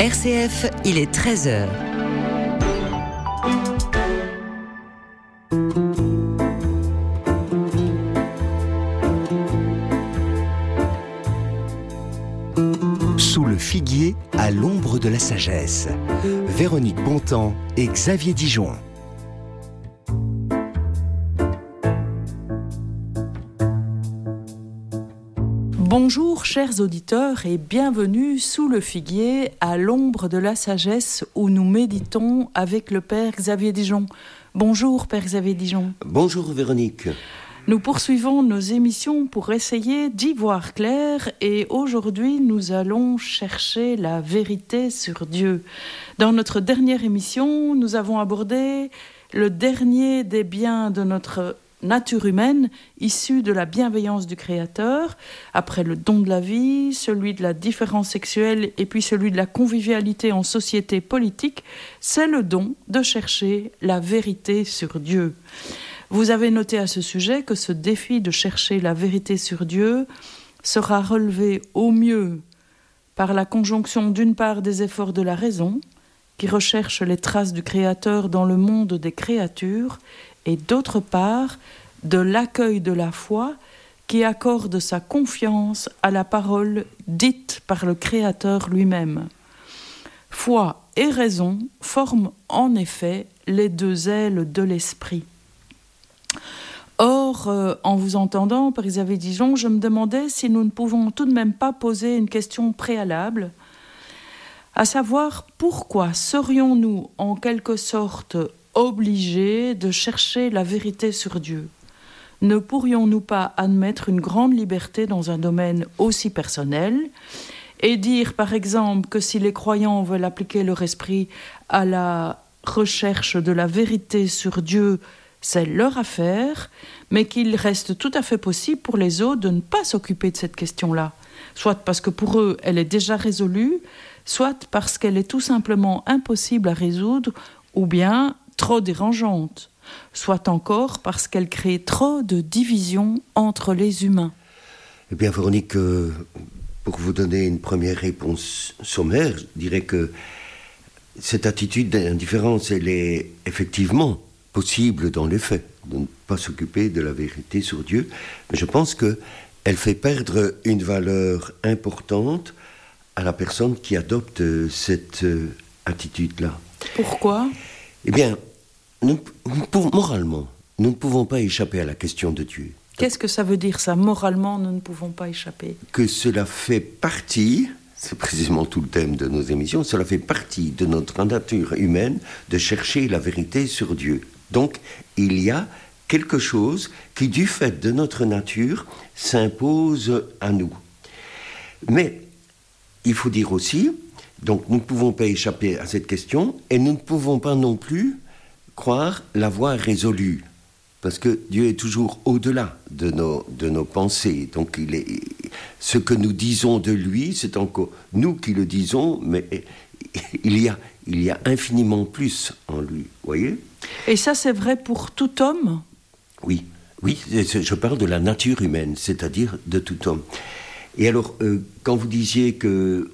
RCF, il est 13h. Sous le figuier, à l'ombre de la sagesse. Véronique Bontemps et Xavier Dijon. Bonjour chers auditeurs et bienvenue sous le figuier à l'ombre de la sagesse où nous méditons avec le Père Xavier Dijon. Bonjour Père Xavier Dijon. Bonjour Véronique. Nous poursuivons nos émissions pour essayer d'y voir clair et aujourd'hui nous allons chercher la vérité sur Dieu. Dans notre dernière émission, nous avons abordé le dernier des biens de notre nature humaine, issue de la bienveillance du Créateur, après le don de la vie, celui de la différence sexuelle et puis celui de la convivialité en société politique, c'est le don de chercher la vérité sur Dieu. Vous avez noté à ce sujet que ce défi de chercher la vérité sur Dieu sera relevé au mieux par la conjonction d'une part des efforts de la raison, qui recherche les traces du Créateur dans le monde des créatures, et d'autre part, de l'accueil de la foi qui accorde sa confiance à la parole dite par le Créateur lui-même. Foi et raison forment en effet les deux ailes de l'esprit. Or, en vous entendant, Père Xavier Dijon, je me demandais si nous ne pouvons tout de même pas poser une question préalable, à savoir pourquoi serions-nous en quelque sorte obligés de chercher la vérité sur Dieu? Ne pourrions-nous pas admettre une grande liberté dans un domaine aussi personnel et dire par exemple que si les croyants veulent appliquer leur esprit à la recherche de la vérité sur Dieu, c'est leur affaire, mais qu'il reste tout à fait possible pour les autres de ne pas s'occuper de cette question-là, soit parce que pour eux elle est déjà résolue, soit parce qu'elle est tout simplement impossible à résoudre ou bien trop dérangeante, soit encore parce qu'elle crée trop de divisions entre les humains. Eh bien Véronique, pour vous donner une première réponse sommaire, je dirais que cette attitude d'indifférence, elle est effectivement possible dans les faits, de ne pas s'occuper de la vérité sur Dieu, mais je pense qu'elle fait perdre une valeur importante à la personne qui adopte cette attitude-là. Pourquoi ? Eh bien, moralement, nous ne pouvons pas échapper à la question de Dieu. Qu'est-ce que ça veut dire ça, moralement, nous ne pouvons pas échapper ? Que cela fait partie, c'est précisément tout le thème de nos émissions, cela fait partie de notre nature humaine de chercher la vérité sur Dieu. Donc, il y a quelque chose qui, du fait de notre nature, s'impose à nous. Mais, il faut dire aussi, donc nous ne pouvons pas échapper à cette question, et nous ne pouvons pas non plus croire l'avoir résolue, parce que Dieu est toujours au-delà de nos pensées. Donc ce que nous disons de lui, c'est encore nous qui le disons, mais il y a infiniment plus en lui, voyez ? Et ça, c'est vrai pour tout homme ? Oui, je parle de la nature humaine, c'est-à-dire de tout homme. Et alors, quand vous disiez que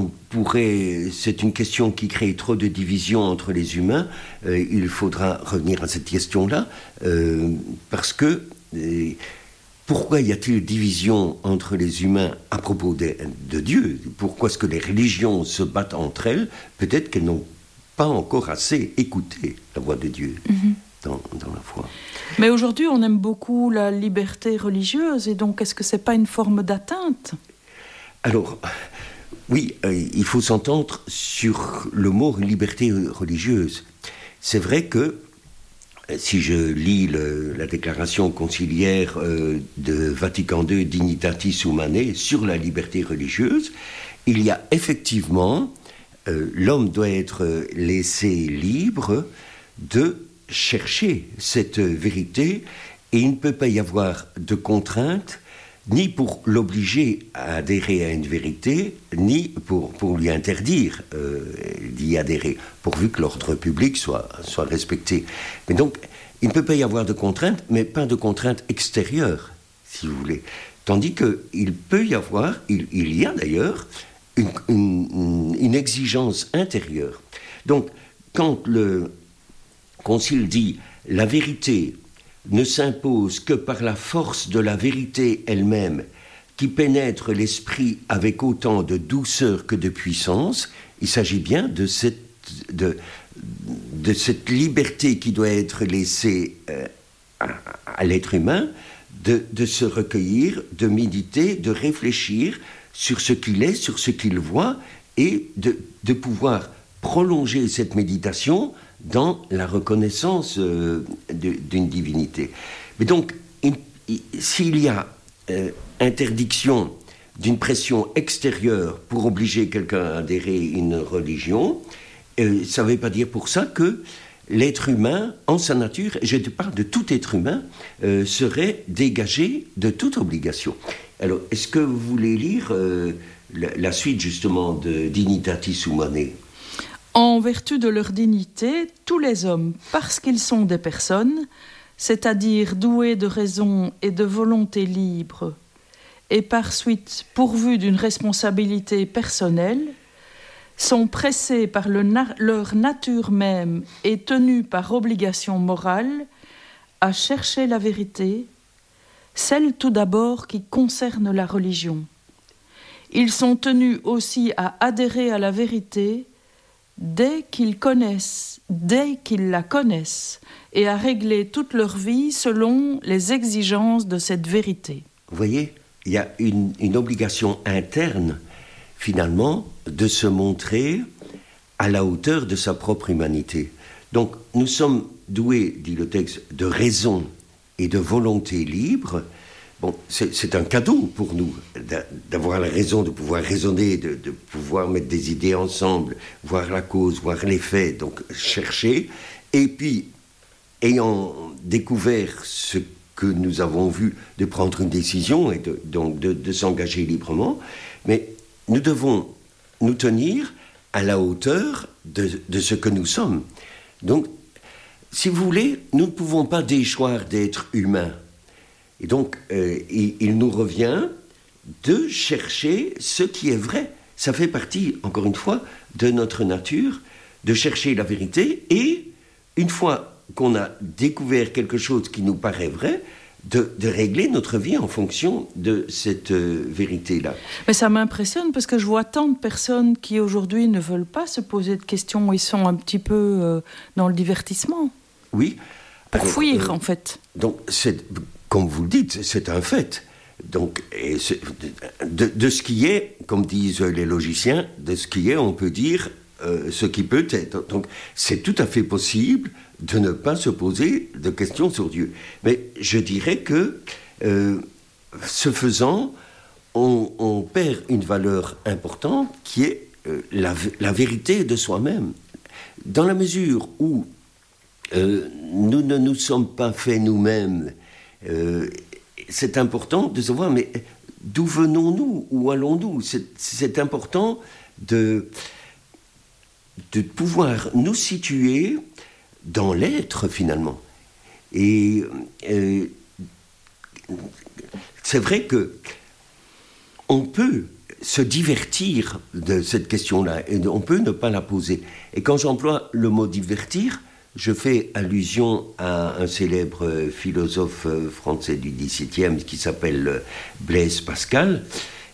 c'est une question qui crée trop de divisions entre les humains, il faudra revenir à cette question-là, parce que pourquoi y a-t-il division entre les humains à propos de Dieu ? Pourquoi est-ce que les religions se battent entre elles ? Peut-être qu'elles n'ont pas encore assez écouté la voix de Dieu dans la foi. Mais aujourd'hui, on aime beaucoup la liberté religieuse, et donc est-ce que c'est pas une forme d'atteinte ? Alors, oui, il faut s'entendre sur le mot liberté religieuse. C'est vrai que, si je lis la déclaration conciliaire de Vatican II, Dignitatis Humanae, sur la liberté religieuse, il y a effectivement, l'homme doit être laissé libre de chercher cette vérité, et il ne peut pas y avoir de contrainte ni pour l'obliger à adhérer à une vérité, ni pour lui interdire d'y adhérer, pourvu que l'ordre public soit respecté. Mais donc, il ne peut pas y avoir de contrainte, mais pas de contrainte extérieure, si vous voulez. Tandis qu'il peut y avoir, il y a d'ailleurs, une exigence intérieure. Donc, quand le Concile dit « la vérité ne s'impose que par la force de la vérité elle-même, qui pénètre l'esprit avec autant de douceur que de puissance », il s'agit bien de cette liberté qui doit être laissée à l'être humain, de se recueillir, de méditer, de réfléchir sur ce qu'il est, sur ce qu'il voit, et de pouvoir prolonger cette méditation dans la reconnaissance d'une divinité. Mais donc, s'il y a interdiction d'une pression extérieure pour obliger quelqu'un à adhérer à une religion, ça ne veut pas dire pour ça que l'être humain, en sa nature, et je te parle de tout être humain, serait dégagé de toute obligation. Alors, est-ce que vous voulez lire la suite, justement, de Dignitatis Humanae ? En vertu de leur dignité, tous les hommes, parce qu'ils sont des personnes, c'est-à-dire doués de raison et de volonté libre, et par suite pourvus d'une responsabilité personnelle, sont pressés par leur nature même et tenus par obligation morale à chercher la vérité, celle tout d'abord qui concerne la religion. Ils sont tenus aussi à adhérer à la vérité dès qu'ils la connaissent, et à régler toute leur vie selon les exigences de cette vérité. Vous voyez, il y a une obligation interne, finalement, de se montrer à la hauteur de sa propre humanité. Donc, nous sommes doués, dit le texte, de raison et de volonté libre. Bon, c'est un cadeau pour nous d'avoir la raison, de pouvoir raisonner, de pouvoir mettre des idées ensemble, voir la cause, voir l'effet, donc chercher. Et puis, ayant découvert ce que nous avons vu, de prendre une décision et de s'engager librement, mais nous devons nous tenir à la hauteur de ce que nous sommes. Donc, si vous voulez, nous ne pouvons pas déchoir d'être humains. Et donc, il nous revient de chercher ce qui est vrai. Ça fait partie, encore une fois, de notre nature, de chercher la vérité. Et une fois qu'on a découvert quelque chose qui nous paraît vrai, de régler notre vie en fonction de cette vérité-là. Mais ça m'impressionne parce que je vois tant de personnes qui aujourd'hui ne veulent pas se poser de questions. Ils sont un petit peu dans le divertissement. Oui. Pour fuir, en fait. Donc, comme vous le dites, c'est un fait. Donc, de ce qui est, comme disent les logiciens, de ce qui est, on peut dire ce qui peut être. Donc, c'est tout à fait possible de ne pas se poser de questions sur Dieu. Mais je dirais que, ce faisant, on perd une valeur importante qui est la vérité de soi-même. Dans la mesure où nous ne nous sommes pas faits nous-mêmes, c'est important de savoir, mais d'où venons-nous? Où allons-nous? C'est important de pouvoir nous situer dans l'être, finalement. Et c'est vrai que on peut se divertir de cette question-là, et on peut ne pas la poser. Et quand j'emploie le mot « divertir », je fais allusion à un célèbre philosophe français du XVIIe qui s'appelle Blaise Pascal,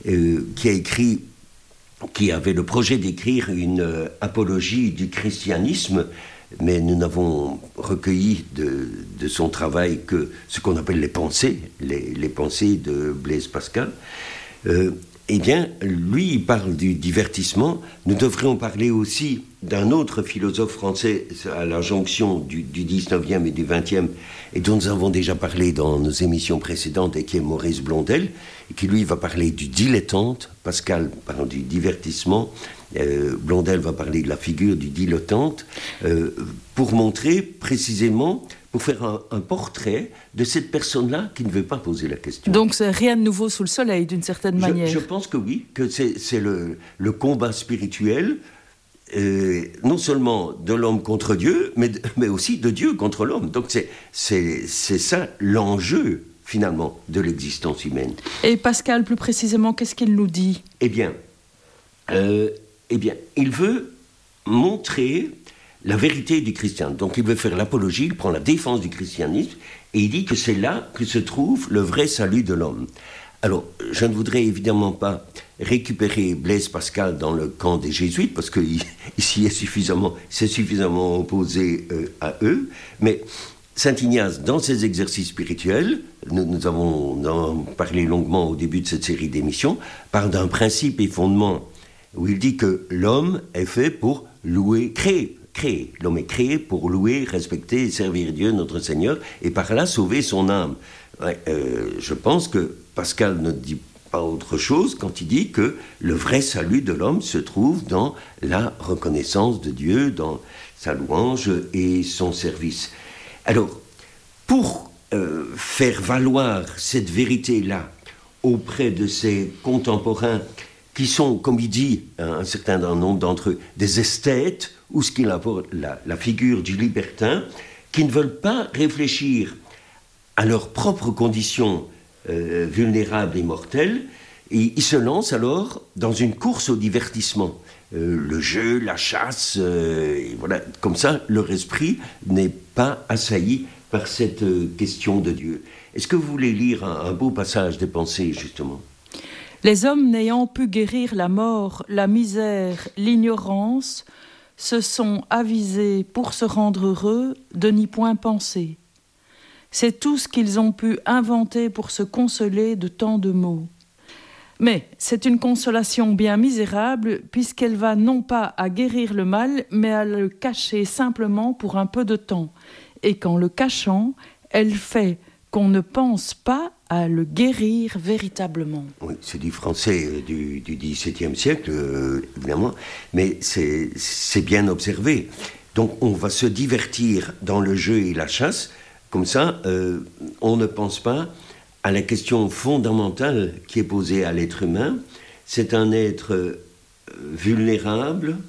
qui avait le projet d'écrire une apologie du christianisme, mais nous n'avons recueilli de son travail que ce qu'on appelle les pensées de Blaise Pascal. Eh bien, lui, il parle du divertissement. Nous devrions parler aussi d'un autre philosophe français à la jonction du 19e et du 20e, et dont nous avons déjà parlé dans nos émissions précédentes, et qui est Maurice Blondel, et qui, lui, va parler du dilettante. Pascal parle du divertissement. Blondel va parler de la figure du dilettante, pour montrer précisément, pour faire un portrait de cette personne-là qui ne veut pas poser la question. Donc c'est rien de nouveau sous le soleil, d'une certaine manière. Je pense que oui, que c'est le combat spirituel, non seulement de l'homme contre Dieu, mais aussi de Dieu contre l'homme. Donc c'est ça l'enjeu, finalement, de l'existence humaine. Et Pascal, plus précisément, qu'est-ce qu'il nous dit? Eh bien, eh bien, il veut montrer la vérité du christianisme. Donc il veut faire l'apologie, il prend la défense du christianisme, et il dit que c'est là que se trouve le vrai salut de l'homme. Alors, je ne voudrais évidemment pas récupérer Blaise Pascal dans le camp des jésuites, parce qu'ici c'est suffisamment opposé à eux, mais Saint Ignace, dans ses exercices spirituels, nous avons en parlé longuement au début de cette série d'émissions, parle d'un principe et fondement, où il dit que l'homme est fait pour louer, créer. L'homme est créé pour louer, respecter et servir Dieu, notre Seigneur, et par là sauver son âme. Ouais, je pense que Pascal ne dit pas autre chose quand il dit que le vrai salut de l'homme se trouve dans la reconnaissance de Dieu, dans sa louange et son service. Alors, pour faire valoir cette vérité-là auprès de ses contemporains, qui sont, comme il dit, un certain nombre d'entre eux, des esthètes, ou ce qu'il apporte la figure du libertin, qui ne veulent pas réfléchir à leurs propres conditions vulnérables et mortelles, et ils se lancent alors dans une course au divertissement. Le jeu, la chasse, et voilà, comme ça, leur esprit n'est pas assailli par cette question de Dieu. Est-ce que vous voulez lire un beau passage des Pensées, justement ? Les hommes n'ayant pu guérir la mort, la misère, l'ignorance, se sont avisés pour se rendre heureux de n'y point penser. C'est tout ce qu'ils ont pu inventer pour se consoler de tant de maux. Mais c'est une consolation bien misérable, puisqu'elle va non pas à guérir le mal, mais à le cacher simplement pour un peu de temps. Et qu'en le cachant, elle fait qu'on ne pense pas à le guérir véritablement. Oui, c'est du français du XVIIe siècle, évidemment, mais c'est bien observé. Donc on va se divertir dans le jeu et la chasse, comme ça, on ne pense pas à la question fondamentale qui est posée à l'être humain. C'est un être vulnérable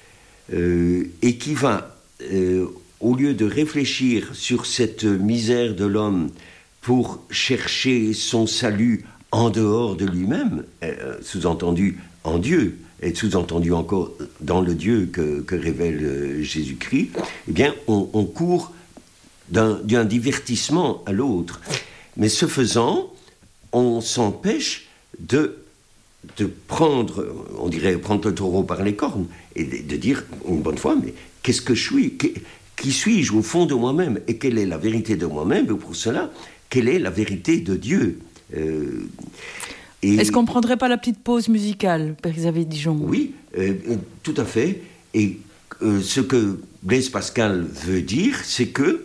et qui va, au lieu de réfléchir sur cette misère de l'homme pour chercher son salut en dehors de lui-même, sous-entendu en Dieu, et sous-entendu encore dans le Dieu que révèle Jésus-Christ, eh bien, on court d'un divertissement à l'autre. Mais ce faisant, on s'empêche de prendre, on dirait prendre le taureau par les cornes, et de dire une bonne fois, mais qu'est-ce que je suis ? Qui suis-je au fond de moi-même ? Et quelle est la vérité de moi-même ? Et pour cela, quelle est la vérité de Dieu ? Est-ce qu'on ne prendrait pas la petite pause musicale, Père Xavier Dijon ? Oui, tout à fait. Et ce que Blaise Pascal veut dire, c'est que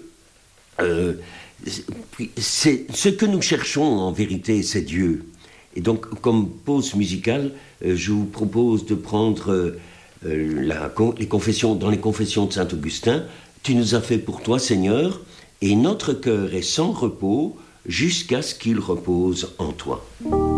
ce que nous cherchons en vérité, c'est Dieu. Et donc, comme pause musicale, je vous propose de prendre les confessions, dans les confessions de Saint-Augustin. Tu nous as fait pour toi, Seigneur, et notre cœur est sans repos jusqu'à ce qu'il repose en toi.